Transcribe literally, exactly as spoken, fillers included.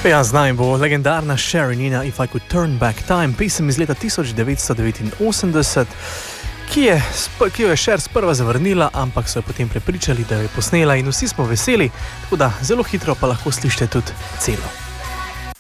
Ja, z nami bo legendarna Cher in njena If I Could Turn Back Time, pesem iz leta tisoč devetsto devetinosemdeset, ki, je, ki jo je Cher sprva zavrnila, ampak so jo potem prepričali, da jo je posnela in vsi smo veseli, tako da zelo hitro pa lahko slišite tudi celo.